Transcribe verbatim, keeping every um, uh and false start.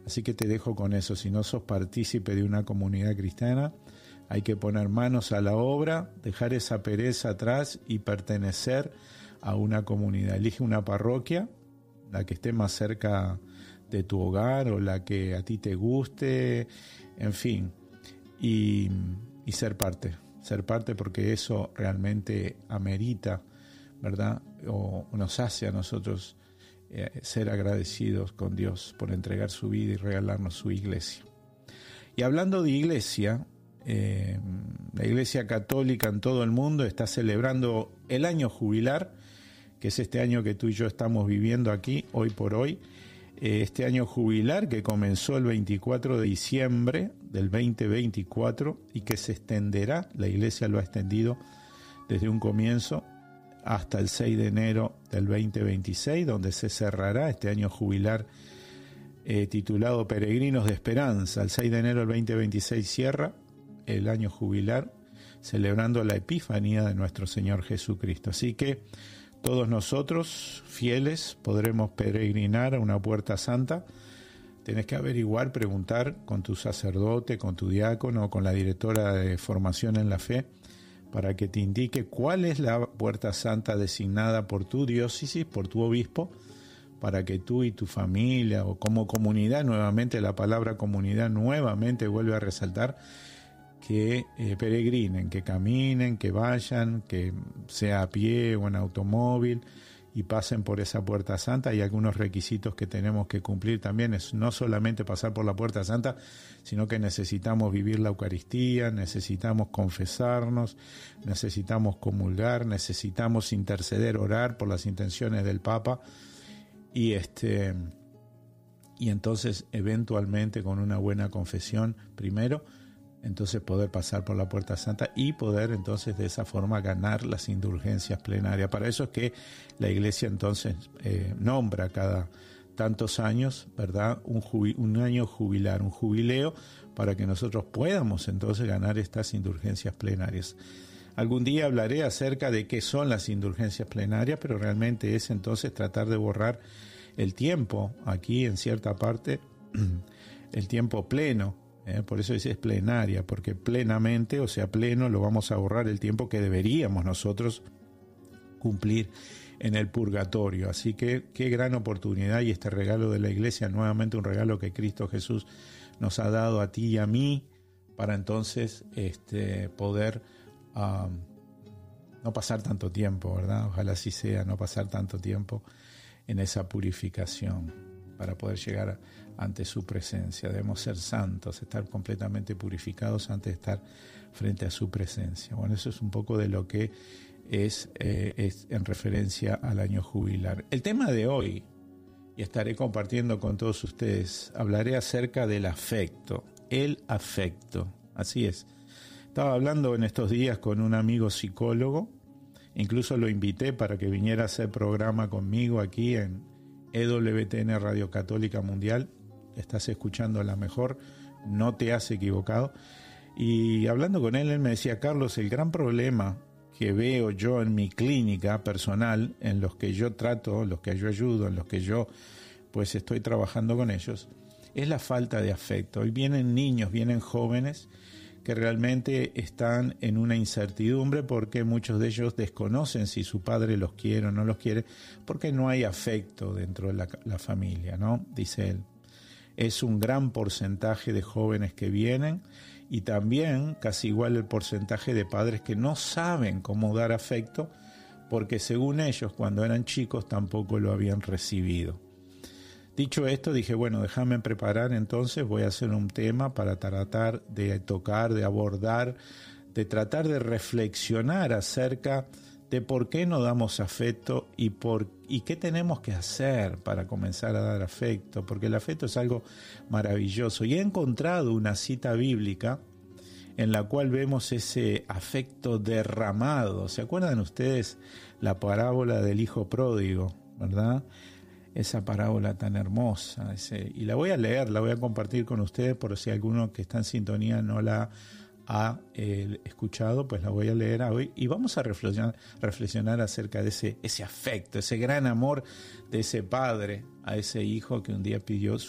Así que te dejo con eso. Si no sos partícipe de una comunidad cristiana, hay que poner manos a la obra, dejar esa pereza atrás y pertenecer a una comunidad. Elige una parroquia, la que esté más cerca de tu hogar o la que a ti te guste, en fin, y, y ser parte, ser parte porque eso realmente amerita, ¿verdad? O nos hace a nosotros eh, ser agradecidos con Dios por entregar su vida y regalarnos su iglesia. Y hablando de iglesia, eh, la Iglesia Católica en todo el mundo está celebrando el año jubilar, que es este año que tú y yo estamos viviendo aquí, hoy por hoy, eh, este año jubilar que comenzó el veinticuatro de diciembre del veinte veinticuatro y que se extenderá, la Iglesia lo ha extendido desde un comienzo hasta el seis de enero del veinte veintiséis, donde se cerrará este año jubilar eh, titulado Peregrinos de Esperanza. El seis de enero del veinte veintiséis cierra el año jubilar, celebrando la Epifanía de nuestro Señor Jesucristo. Así que todos nosotros, fieles, podremos peregrinar a una puerta santa. Tenés que averiguar, preguntar con tu sacerdote, con tu diácono, con la directora de formación en la fe, para que te indique cuál es la puerta santa designada por tu diócesis, por tu obispo, para que tú y tu familia, o como comunidad, nuevamente la palabra comunidad nuevamente vuelve a resaltar, que eh, peregrinen, que caminen, que vayan, que sea a pie o en automóvil y pasen por esa puerta santa. Hay algunos requisitos que tenemos que cumplir también, es no solamente pasar por la puerta santa, sino que necesitamos vivir la Eucaristía, necesitamos confesarnos, necesitamos comulgar, necesitamos interceder, orar por las intenciones del Papa y este y entonces eventualmente con una buena confesión primero, entonces poder pasar por la puerta santa y poder entonces de esa forma ganar las indulgencias plenarias. Para eso es que la Iglesia entonces eh, nombra cada tantos años, ¿verdad? Un, jubi- un año jubilar, un jubileo, para que nosotros podamos entonces ganar estas indulgencias plenarias. Algún día hablaré acerca de qué son las indulgencias plenarias, pero realmente es entonces tratar de borrar el tiempo, aquí en cierta parte, el tiempo pleno. Eh, por eso dice es plenaria, porque plenamente, o sea, pleno, lo vamos a ahorrar el tiempo que deberíamos nosotros cumplir en el purgatorio. Así que qué gran oportunidad, y este regalo de la Iglesia, nuevamente un regalo que Cristo Jesús nos ha dado a ti y a mí, para entonces este, poder um, no pasar tanto tiempo, ¿verdad? Ojalá así sea, no pasar tanto tiempo en esa purificación, para poder llegar ante su presencia. Debemos ser santos, estar completamente purificados antes de estar frente a su presencia. Bueno, eso es un poco de lo que es, eh, es en referencia al año jubilar. El tema de hoy, y estaré compartiendo con todos ustedes, hablaré acerca del afecto, el afecto, así es. Estaba hablando en estos días con un amigo psicólogo, incluso lo invité para que viniera a hacer programa conmigo aquí en E W T N Radio Católica Mundial. Estás escuchando la mejor, no te has equivocado. Y hablando con él, él me decía: Carlos, el gran problema que veo yo en mi clínica personal, en los que yo trato, en los que yo ayudo, en los que yo pues estoy trabajando con ellos, es la falta de afecto. Hoy vienen niños, vienen jóvenes que realmente están en una incertidumbre porque muchos de ellos desconocen si su padre los quiere o no los quiere, porque no hay afecto dentro de la, la familia, ¿no? Dice él. Es un gran porcentaje de jóvenes que vienen y también casi igual el porcentaje de padres que no saben cómo dar afecto porque según ellos cuando eran chicos tampoco lo habían recibido. Dicho esto, dije, bueno, déjame preparar entonces, voy a hacer un tema para tratar de tocar, de abordar, de tratar de reflexionar acerca de por qué no damos afecto y, por, y qué tenemos que hacer para comenzar a dar afecto, porque el afecto es algo maravilloso. Y he encontrado una cita bíblica en la cual vemos ese afecto derramado. ¿Se acuerdan ustedes la parábola del hijo pródigo, verdad? Esa parábola tan hermosa, ese, y la voy a leer, la voy a compartir con ustedes por si alguno que está en sintonía no la ha eh, escuchado, pues la voy a leer hoy y vamos a reflexionar, reflexionar acerca de ese, ese afecto, ese gran amor de ese padre a ese hijo que un día pidió